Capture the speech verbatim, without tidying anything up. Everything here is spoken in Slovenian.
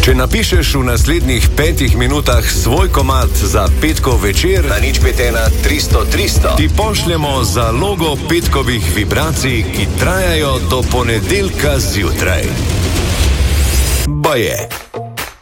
Če napišeš v naslednjih petih minutah svoj komad za petkov večer, na nič pet ena tristo tristo, ti pošljemo zalogo petkovih vibracij, ki trajajo do ponedeljka zjutraj. Baje.